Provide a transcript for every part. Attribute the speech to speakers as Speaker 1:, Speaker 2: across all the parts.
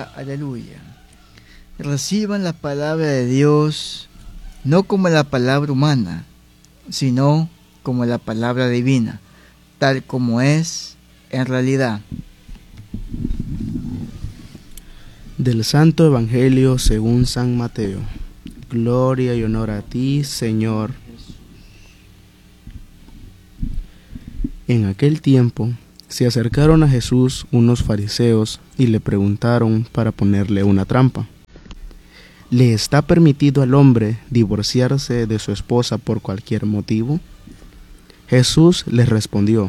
Speaker 1: aleluya. Reciban la palabra de Dios no como la palabra humana, sino como la palabra divina, tal como es en realidad.
Speaker 2: Del Santo Evangelio según San Mateo. Gloria y honor a ti, Señor. En aquel tiempo se acercaron a Jesús unos fariseos y le preguntaron para ponerle una trampa: ¿le está permitido al hombre divorciarse de su esposa por cualquier motivo? Jesús les respondió: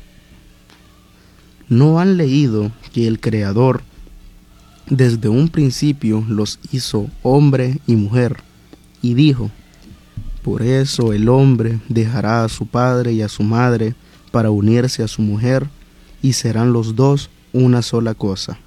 Speaker 2: ¿no han leído que el Creador desde un principio los hizo hombre y mujer? Y dijo: por eso el hombre dejará a su padre y a su madre para unirse a su mujer, y serán los dos una sola cosa.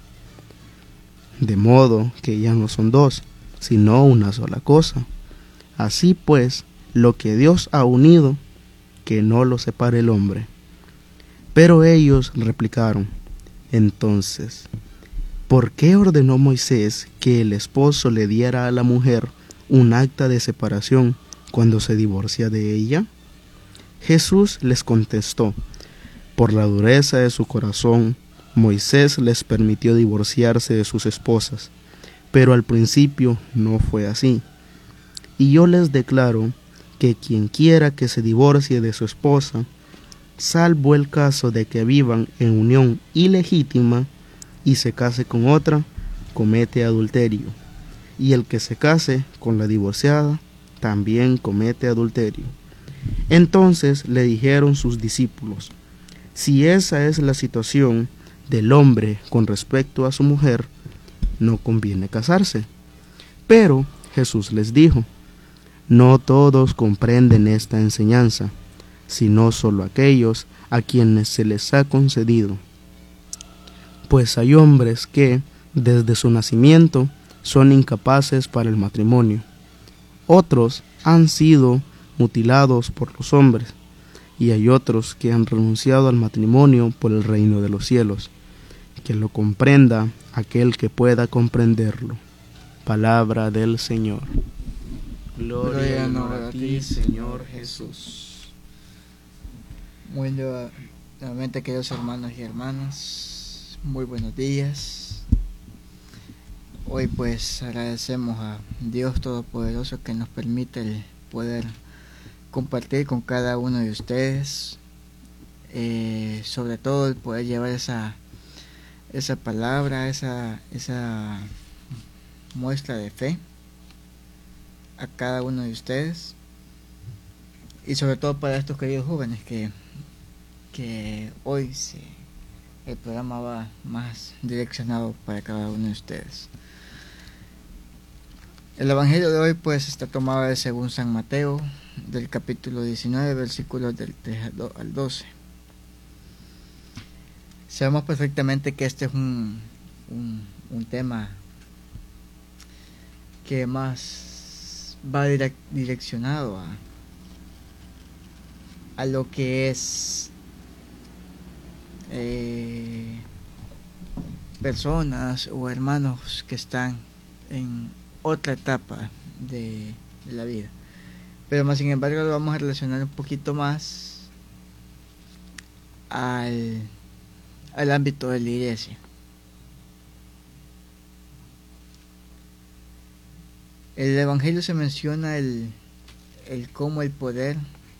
Speaker 2: De modo que ya no son dos, sino una sola cosa. Así pues, lo que Dios ha unido, que no lo separe el hombre. Pero ellos replicaron: entonces, ¿por qué ordenó Moisés que el esposo le diera a la mujer un acta de separación cuando se divorcia de ella? Jesús les contestó: por la dureza de su corazón, Moisés les permitió divorciarse de sus esposas, pero al principio no fue así. Y yo les declaro que quien quiera que se divorcie de su esposa, salvo el caso de que vivan en unión ilegítima y se case con otra, comete adulterio. Y el que se case con la divorciada también comete adulterio. Entonces le dijeron sus discípulos: si esa es la situación del hombre con respecto a su mujer, no conviene casarse. Pero Jesús les dijo: no todos comprenden esta enseñanza, sino solo aquellos a quienes se les ha concedido. Pues hay hombres que, desde su nacimiento, son incapaces para el matrimonio. Otros han sido mutilados por los hombres, y hay otros que han renunciado al matrimonio por el reino de los cielos. Que lo comprenda aquel que pueda comprenderlo. Palabra del Señor. Gloria y honor a ti, Señor Jesús.
Speaker 1: Muy nuevamente, queridos hermanos y hermanas, muy buenos días. Hoy pues agradecemos a Dios Todopoderoso que nos permite el poder compartir con cada uno de ustedes, sobre todo el poder llevar esa palabra, esa muestra de fe a cada uno de ustedes, y sobre todo para estos queridos jóvenes que hoy el programa va más direccionado para cada uno de ustedes. El evangelio de hoy pues está tomado de según San Mateo, del capítulo 19, versículos del 3 al 12. Sabemos perfectamente que este es un tema que más va direccionado a lo que es personas o hermanos que están en otra etapa de la vida. Pero más sin embargo lo vamos a relacionar un poquito más al ámbito de la iglesia. En el evangelio se menciona el cómo el poder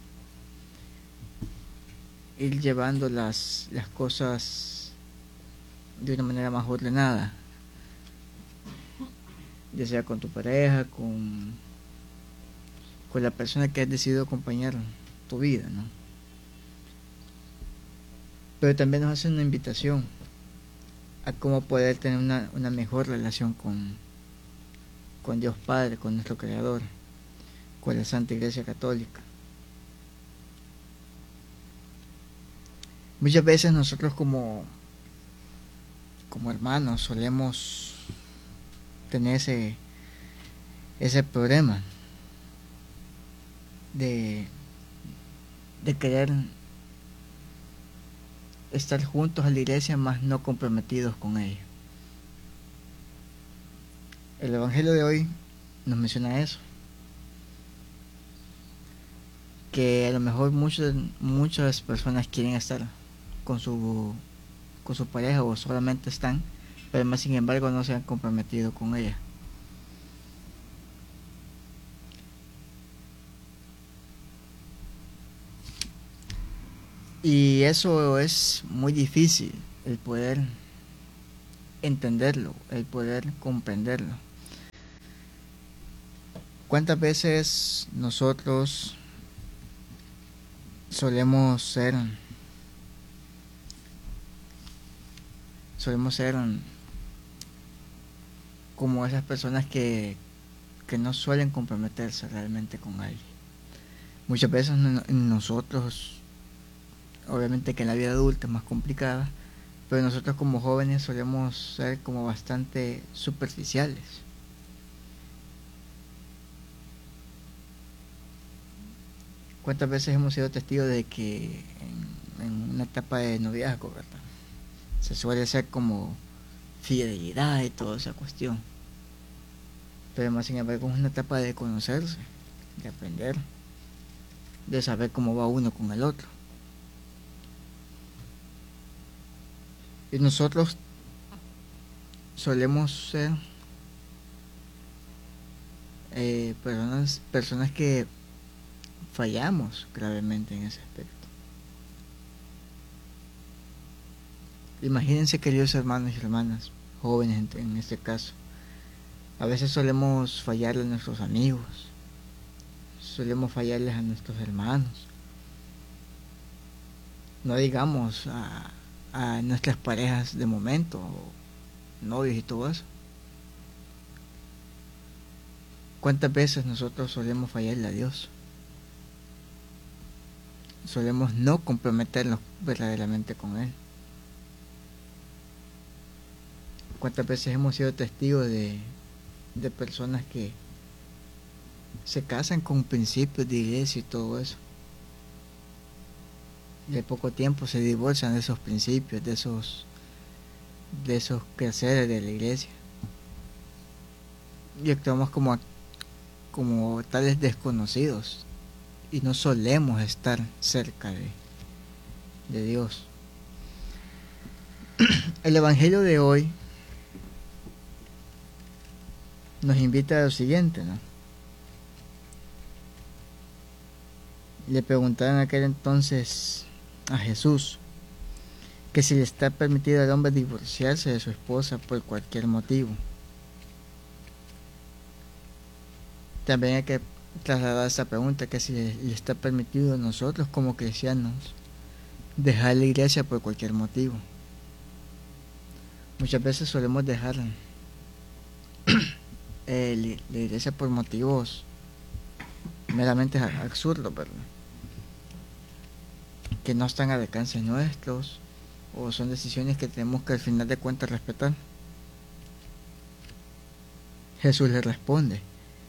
Speaker 1: ir llevando las cosas de una manera más ordenada, ya sea con tu pareja, con la persona que has decidido acompañar tu vida, ¿no? Pero también nos hace una invitación a cómo poder tener una mejor relación con Dios Padre, con nuestro Creador, con la Santa Iglesia Católica. Muchas veces nosotros como hermanos solemos tener ese problema de querer estar juntos a la iglesia, más no comprometidos con ella. El Evangelio de hoy nos menciona eso, que a lo mejor muchas personas quieren estar con su pareja o solamente están, pero más sin embargo no se han comprometido con ella. Y eso es muy difícil, el poder entenderlo, el poder comprenderlo. ¿Cuántas veces nosotros solemos ser como esas personas que no suelen comprometerse realmente con alguien? Muchas veces nosotros, obviamente que en la vida adulta es más complicada, pero nosotros como jóvenes solemos ser como bastante superficiales. ¿Cuántas veces hemos sido testigos de que en una etapa de noviazgo, ¿verdad?, se suele ser como fidelidad y toda esa cuestión? Pero más sin embargo es una etapa de conocerse, de aprender, de saber cómo va uno con el otro. Y nosotros solemos ser personas que fallamos gravemente en ese aspecto. Imagínense, queridos hermanos y hermanas, jóvenes en este caso, a veces solemos fallarle a nuestros amigos, solemos fallarles a nuestros hermanos, no digamos a nuestras parejas de momento, o novios y todo eso. ¿Cuántas veces nosotros solemos fallarle a Dios? Solemos no comprometernos verdaderamente con Él. ¿Cuántas veces hemos sido testigos de personas que se casan con principios de iglesia y todo eso, y al poco tiempo se divorcian de esos principios, de esos quehaceres de la iglesia, y actuamos como tales desconocidos, y no solemos estar cerca de Dios? El Evangelio de hoy nos invita a lo siguiente, ¿no? Le preguntaron en aquel entonces a Jesús que si le está permitido al hombre divorciarse de su esposa por cualquier motivo. También hay que trasladar esta pregunta, que si le está permitido a nosotros como cristianos dejar la iglesia por cualquier motivo. Muchas veces solemos dejar la iglesia por motivos meramente absurdos, ¿verdad?, que no están al alcance nuestros, o son decisiones que tenemos que al final de cuentas respetar. Jesús le responde: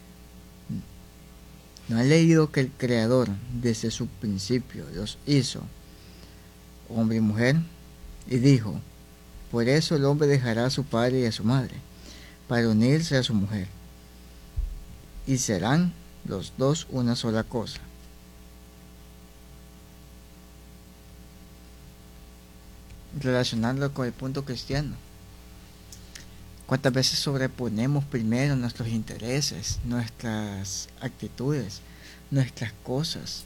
Speaker 1: ¿no han leído que el Creador desde su principio los hizo hombre y mujer? Y dijo: por eso el hombre dejará a su padre y a su madre para unirse a su mujer, y serán los dos una sola cosa. Relacionarlo con el punto cristiano, ¿cuántas veces sobreponemos primero nuestros intereses, nuestras actitudes, nuestras cosas?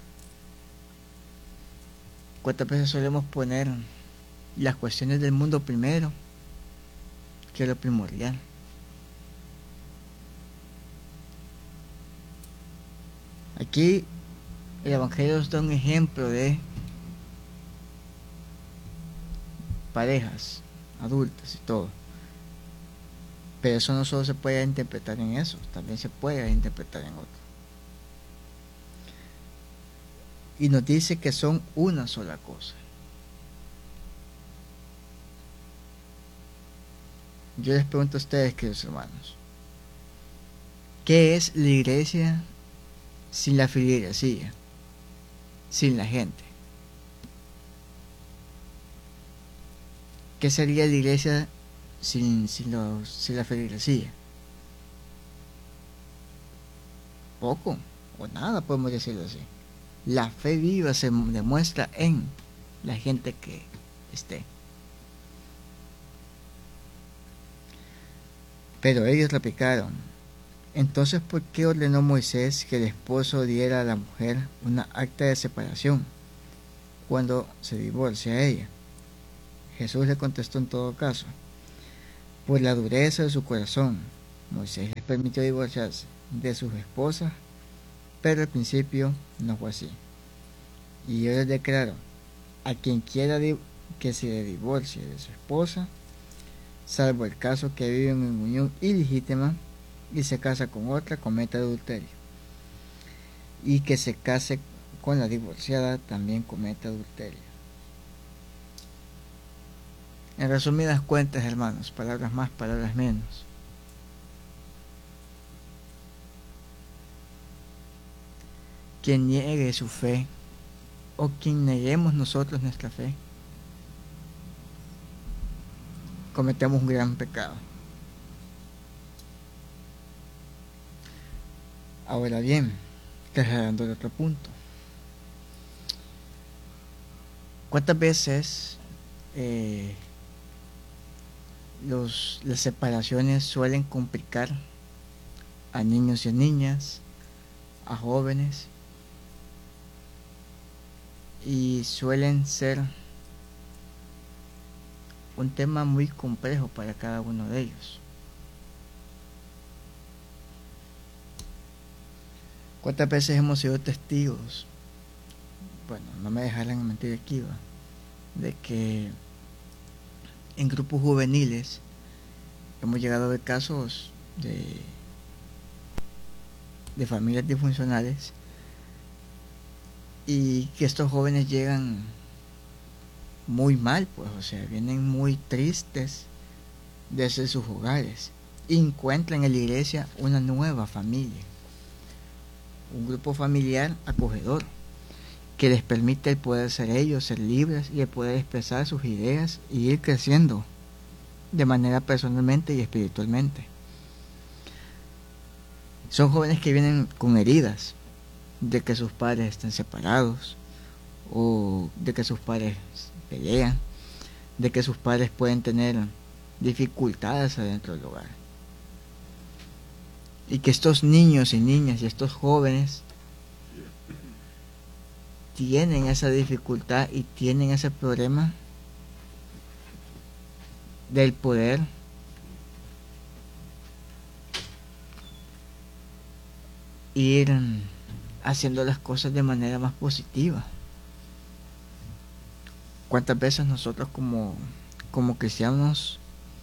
Speaker 1: ¿Cuántas veces solemos poner las cuestiones del mundo primero que lo primordial? Aquí el Evangelio nos da un ejemplo de parejas adultas y todo, pero eso no solo se puede interpretar en eso, también se puede interpretar en otro. Y nos dice que son una sola cosa. Yo les pregunto a ustedes, queridos hermanos, ¿qué es la iglesia sin la feligresía, sin la gente? ¿Qué sería la iglesia sin la feligresía? poco o nada, podemos decirlo así. La fe viva se demuestra en la gente que esté. Pero ellos replicaron: entonces, ¿por qué ordenó Moisés que el esposo diera a la mujer una acta de separación cuando se divorcia a ella? Jesús le contestó: en todo caso, por la dureza de su corazón, Moisés les permitió divorciarse de sus esposas, pero al principio no fue así. Y yo les declaro: a quien quiera que se divorcie de su esposa, salvo el caso que viven en unión ilegítima y se casa con otra, comete adulterio. Y que se case con la divorciada también comete adulterio. En resumidas cuentas, hermanos, palabras más, palabras menos, quien niegue su fe, o quien neguemos nosotros nuestra fe, cometemos un gran pecado. Ahora bien, trasladando el otro punto, ¿cuántas veces las separaciones suelen complicar a niños y a niñas, a jóvenes, y suelen ser un tema muy complejo para cada uno de ellos? ¿Cuántas veces hemos sido testigos? Bueno, no me dejarán mentir aquí, ¿va?, de que en grupos juveniles hemos llegado a ver casos de familias disfuncionales, y que estos jóvenes llegan muy mal, pues, o sea, vienen muy tristes desde sus hogares y encuentran en la iglesia una nueva familia, un grupo familiar acogedor que les permite el poder ser ellos, ser libres, y el poder expresar sus ideas y ir creciendo de manera personalmente y espiritualmente. Son jóvenes que vienen con heridas de que sus padres estén separados, o de que sus padres pelean, de que sus padres pueden tener dificultades adentro del hogar, y que estos niños y niñas y estos jóvenes tienen esa dificultad y tienen ese problema del poder ir haciendo las cosas de manera más positiva. ¿Cuántas veces nosotros como cristianos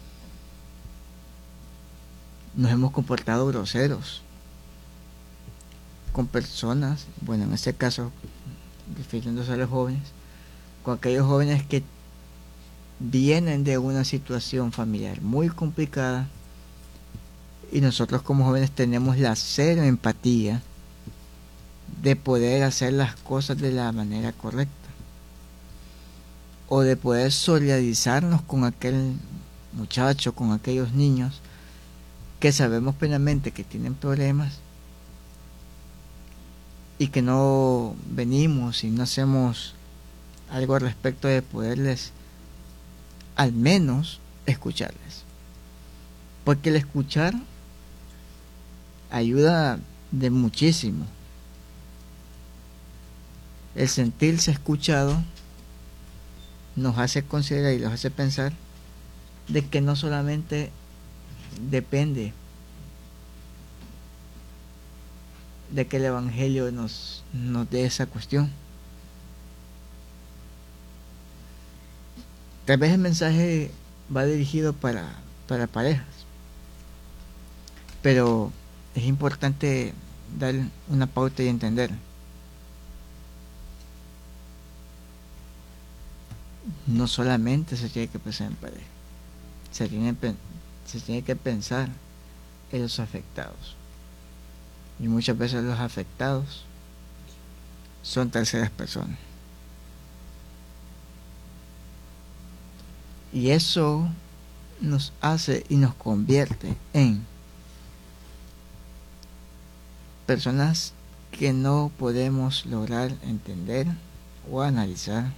Speaker 1: nos hemos comportado groseros con personas, bueno, en este caso refiriéndose a los jóvenes, con aquellos jóvenes que vienen de una situación familiar muy complicada, y nosotros como jóvenes tenemos la cero empatía de poder hacer las cosas de la manera correcta, o de poder solidarizarnos con aquel muchacho, con aquellos niños que sabemos plenamente que tienen problemas, y que no venimos y no hacemos algo al respecto de poderles al menos escucharles, porque el escuchar ayuda de muchísimo. El sentirse escuchado nos hace considerar y nos hace pensar de que no solamente depende de que el evangelio nos dé esa cuestión. Tal vez el mensaje va dirigido para parejas, pero es importante dar una pauta y entender: no solamente se tiene que pensar en pareja, se tiene que pensar en los afectados, y muchas veces los afectados son terceras personas, y eso nos hace y nos convierte en personas que no podemos lograr entender o analizar.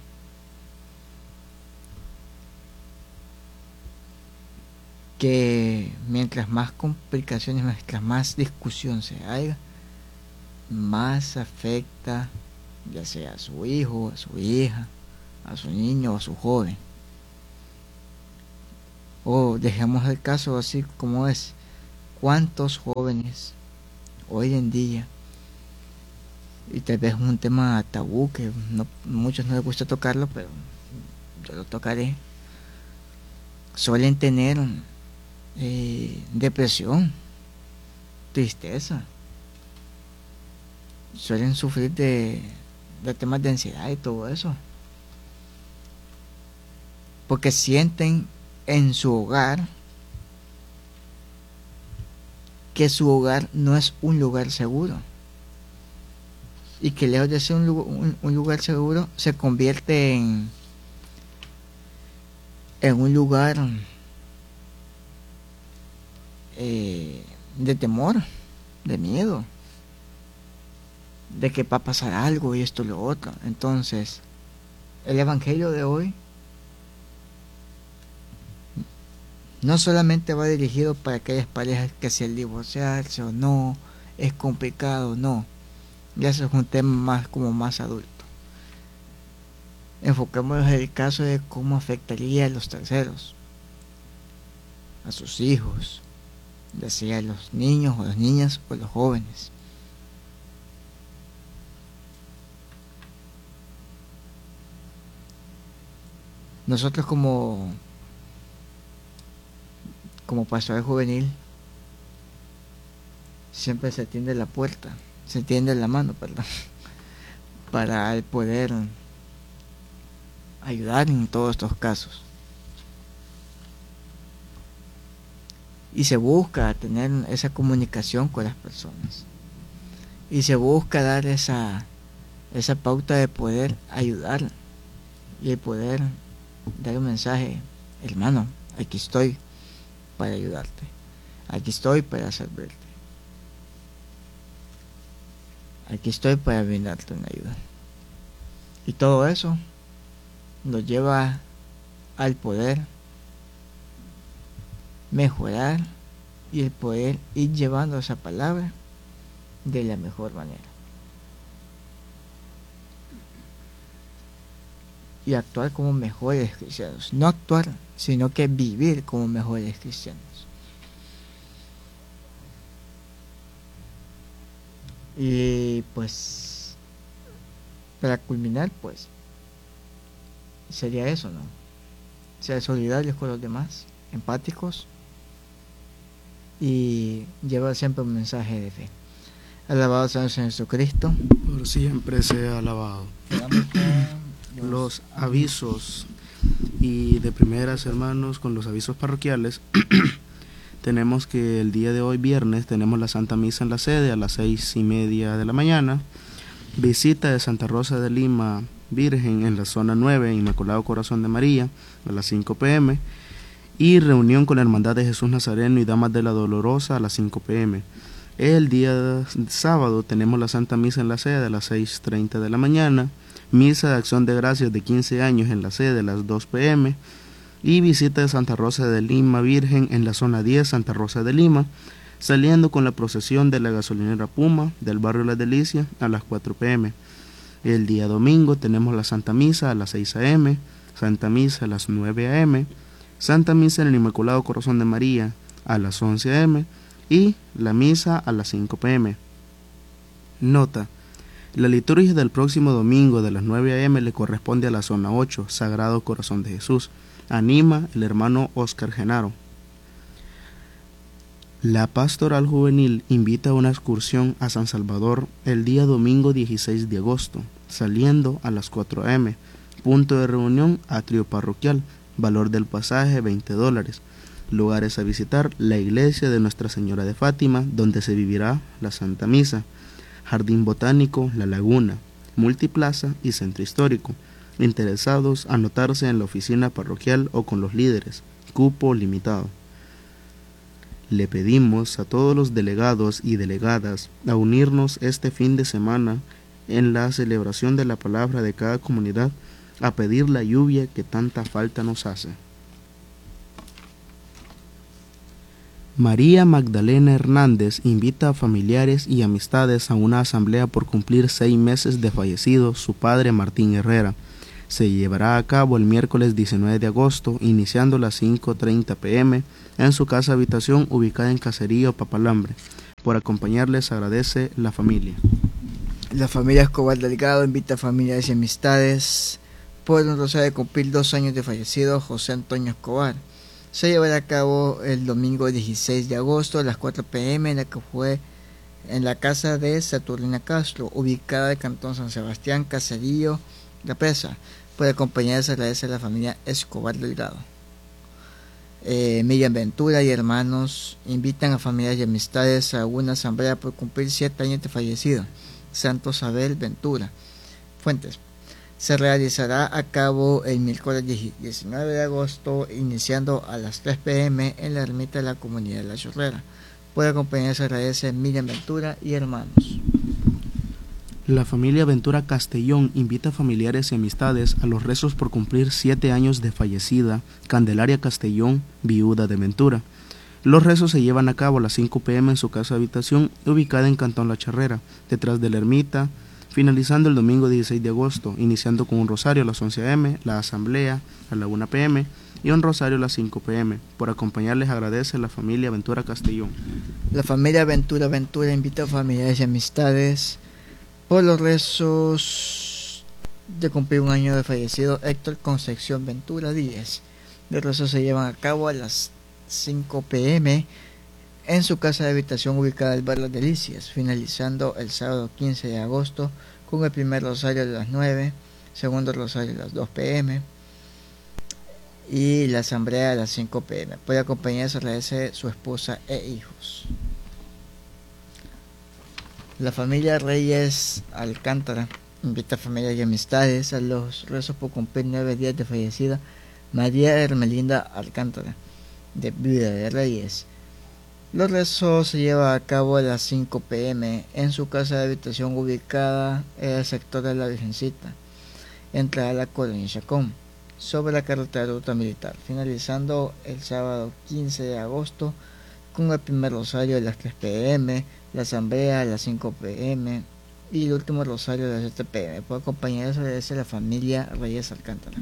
Speaker 1: Que mientras más complicaciones, mientras más discusión se haga, más afecta ya sea a su hijo, a su hija, a su niño o a su joven. O dejemos el caso así como es. ¿Cuántos jóvenes hoy en día, y tal vez es un tema tabú que muchos no les gusta tocarlo, pero yo lo tocaré, suelen tener depresión, tristeza, suelen sufrir de temas de ansiedad y todo eso, porque sienten en su hogar que su hogar no es un lugar seguro, y que lejos de ser un lugar seguro se convierte en un lugar de temor, de miedo, de que va a pasar algo y esto y lo otro. Entonces, el evangelio de hoy no solamente va dirigido para aquellas parejas que si el divorciarse o no es complicado, no. Ya eso es un tema más adulto. Enfoquémonos en el caso de cómo afectaría a los terceros, a sus hijos, ya sea los niños o las niñas o los jóvenes. Nosotros como pastor juvenil siempre se tiende la puerta, se tiende la mano, perdón, para el poder ayudar en todos estos casos. Y se busca tener esa comunicación con las personas. Y se busca dar esa pauta de poder ayudar. Y de poder dar un mensaje: hermano, aquí estoy para ayudarte. Aquí estoy para servirte. Aquí estoy para brindarte una ayuda. Y todo eso nos lleva al poder mejorar y el poder ir llevando esa palabra de la mejor manera. Y actuar como mejores cristianos. No actuar, sino que vivir como mejores cristianos. Y pues, para culminar, pues, sería eso, ¿no? Ser solidarios con los demás, empáticos, y llevar siempre un mensaje de fe. Alabado sea Señor Jesucristo.
Speaker 2: Por siempre sea alabado. Los avisos, y de primeras, hermanos, con los avisos parroquiales. Tenemos que el día de hoy, viernes, tenemos la Santa Misa en la sede a las 6:30 de la mañana. Visita de Santa Rosa de Lima Virgen en la zona 9, Inmaculado Corazón de María, a las 5 p.m. Y reunión con la Hermandad de Jesús Nazareno y Damas de la Dolorosa a las 5 p.m. El día sábado tenemos la Santa Misa en la sede a las 6:30 de la mañana. Misa de Acción de Gracias de 15 años en la sede a las 2 p.m. Y visita de Santa Rosa de Lima Virgen en la zona 10, Santa Rosa de Lima, saliendo con la procesión de la gasolinera Puma del barrio Las Delicias a las 4 p.m. El día domingo tenemos la Santa Misa a las 6 a.m., Santa Misa a las 9 a.m., Santa Misa en el Inmaculado Corazón de María a las 11 a.m. y la Misa a las 5 p.m. Nota: la liturgia del próximo domingo de las 9 a.m. le corresponde a la zona 8, Sagrado Corazón de Jesús. Anima el hermano Oscar Genaro. La Pastoral Juvenil invita a una excursión a San Salvador el día domingo 16 de agosto, saliendo a las 4 a.m. Punto de reunión: atrio parroquial. Valor del pasaje $20. Lugares a visitar: la iglesia de Nuestra Señora de Fátima, donde se vivirá la Santa Misa; Jardín Botánico La Laguna, Multiplaza y Centro Histórico. Interesados, anotarse en la oficina parroquial o con los líderes. Cupo limitado. Le pedimos a todos los delegados y delegadas a unirnos este fin de semana en la celebración de la palabra de cada comunidad, a pedir la lluvia que tanta falta nos hace. María Magdalena Hernández invita a familiares y amistades a una asamblea por cumplir 6 meses de fallecido su padre Martín Herrera. Se llevará a cabo el miércoles 19 de agosto, iniciando a las 5:30 p.m. en su casa habitación ubicada en Caserío Papalambre. Por acompañarles agradece la familia.
Speaker 1: La familia Escobar Delgado invita a familiares y amistades por un rosario de cumplir 2 años de fallecido José Antonio Escobar. Se llevará a cabo el domingo 16 de agosto a las 4 p.m. en la que fue en la casa de Saturnina Castro, ubicada en Cantón San Sebastián, Caserío La Presa. Por acompañarse agradece a la familia Escobar Delgado. Miriam Ventura y hermanos invitan a familiares y amistades a una asamblea por cumplir 7 años de fallecido Santos Abel Ventura. Fuentes. Se realizará a cabo el miércoles 19 de agosto, iniciando a las 3 p.m. en la ermita de la comunidad de La Chorrera. Por acompañarse agradece Miriam Ventura y hermanos.
Speaker 2: La familia Ventura Castellón invita a familiares y amistades a los rezos por cumplir 7 años de fallecida Candelaria Castellón, viuda de Ventura. Los rezos se llevan a cabo a las 5 p.m. en su casa de habitación, ubicada en Cantón La Charrera, detrás de la ermita, finalizando el domingo 16 de agosto, iniciando con un rosario a las 11 a.m., la asamblea a la 1 p.m. y un rosario a las 5 p.m. Por acompañarles agradece la familia Ventura Castellón.
Speaker 1: La familia Ventura invita a familiares y amistades por los rezos de cumplir 1 año de fallecido Héctor Concepción Ventura Díez. Los rezos se llevan a cabo a las 5 p.m. en su casa de habitación ubicada en el barrio Las Delicias, finalizando el sábado 15 de agosto con el primer rosario a las 9, segundo rosario a las 2 p.m. y la asamblea a las 5 p.m. Puede acompañarse agradece su esposa e hijos. La familia Reyes Alcántara invita a familias y amistades a los rezos por cumplir 9 días de fallecida María Hermelinda Alcántara, de viuda de Reyes. Los rezos se llevan a cabo a las 5 p.m. en su casa de habitación ubicada en el sector de la Virgencita, entrada a la colonia Chacón, sobre la carretera de ruta militar, finalizando el sábado 15 de agosto con el primer rosario a las 3 p.m., la asamblea a las 5 p.m. y el último rosario a las 7 p.m. Por acompañarse agradece la familia Reyes Alcántara.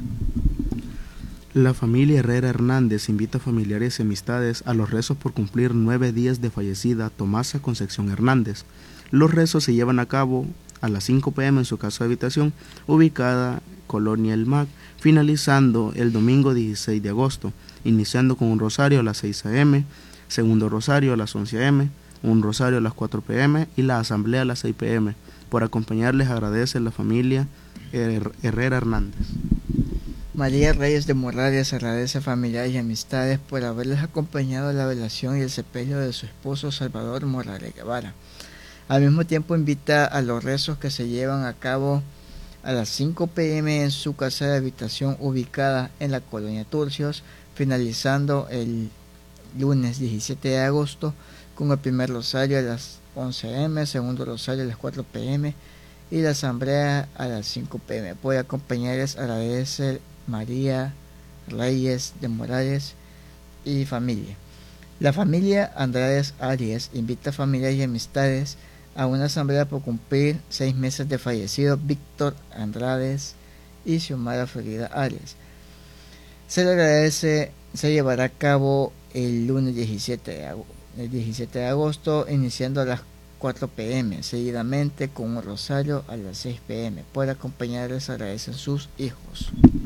Speaker 2: La familia Herrera Hernández invita a familiares y amistades a los rezos por cumplir 9 días de fallecida Tomasa Concepción Hernández. Los rezos se llevan a cabo a las 5 p.m. en su casa de habitación, ubicada Colonia El Mac, finalizando el domingo 16 de agosto, iniciando con un rosario a las 6 a.m., segundo rosario a las 11 a.m., un rosario a las 4 p.m. y la asamblea a las 6 p.m. Por acompañarles agradece la familia Herrera Hernández.
Speaker 1: María Reyes de Morales agradece a familiares y amistades por haberles acompañado a la velación y el sepelio de su esposo Salvador Morales Guevara. Al mismo tiempo invita a los rezos que se llevan a cabo a las 5 p.m. en su casa de habitación ubicada en la colonia Turcios, finalizando el lunes 17 de agosto con el primer rosario a las 11 a.m., segundo rosario a las 4 p.m. y la asamblea a las 5 p.m. Puede acompañarles agradece María Reyes de Morales y familia. La familia Andrades Arias invita a familias y amistades a una asamblea por cumplir 6 meses de fallecido Víctor Andrades y Xiomara Ferida Arias. Se le agradece, se llevará a cabo el lunes 17 de agosto, iniciando a las 4 p.m., seguidamente con un rosario a las 6 p.m. Por acompañarles agradecen sus hijos.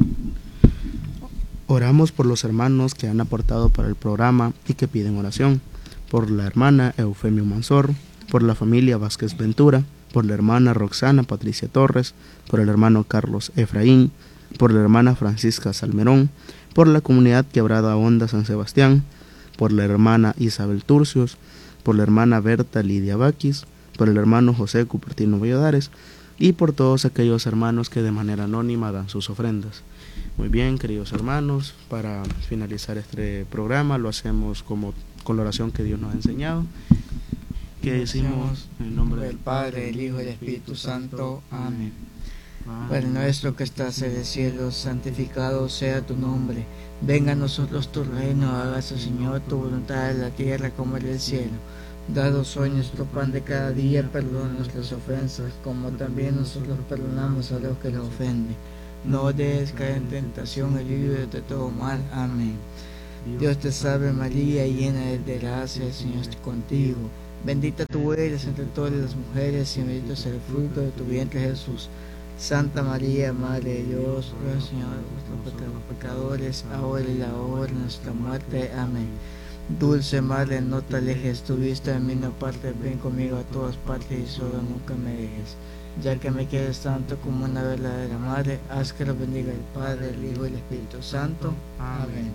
Speaker 2: Oramos por los hermanos que han aportado para el programa y que piden oración, por la hermana Eufemio Mansor, por la familia Vázquez Ventura, por la hermana Roxana Patricia Torres, por el hermano Carlos Efraín, por la hermana Francisca Salmerón, por la comunidad Quebrada Honda San Sebastián, por la hermana Isabel Turcios, por la hermana Berta Lidia Baquis, por el hermano José Cupertino Valladares y por todos aquellos hermanos que de manera anónima dan sus ofrendas. Muy bien, queridos hermanos, para finalizar este programa lo hacemos como con la oración que Dios nos ha enseñado, que decimos en el nombre
Speaker 1: del Padre, del Hijo y del Espíritu Santo. Amén. Padre nuestro que estás en el cielo, santificado sea tu nombre. Venga a nosotros tu reino, hágase, Señor, tu voluntad en la tierra como en el cielo. Danos hoy nuestro pan de cada día, perdona nuestras ofensas, como también nosotros perdonamos a los que nos ofenden. No dejes caer en tentación, y líbranos de todo mal. Amén. Dios te salve María, llena de gracia, el Señor es contigo. Bendita tú eres entre todas las mujeres, y bendito es el fruto de tu vientre, Jesús. Santa María, Madre de Dios, ruega, Señor, por los pecadores, ahora y la hora de nuestra muerte. Amén. Dulce Madre, no te alejes tu vista de mí, no apartes, ven conmigo a todas partes y solo nunca me dejes. Ya que me quieres tanto como una verdadera Madre, haz que lo bendiga el Padre, el Hijo y el Espíritu Santo. Amén.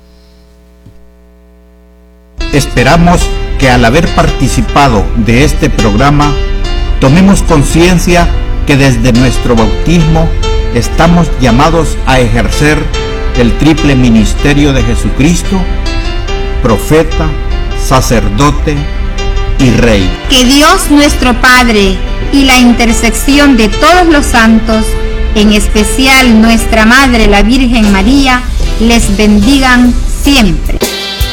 Speaker 3: Esperamos que al haber participado de este programa, tomemos conciencia que desde nuestro bautismo estamos llamados a ejercer el triple ministerio de Jesucristo, profeta, sacerdote y rey.
Speaker 4: Que Dios nuestro Padre y la intersección de todos los santos, en especial nuestra Madre la Virgen María, les bendigan siempre.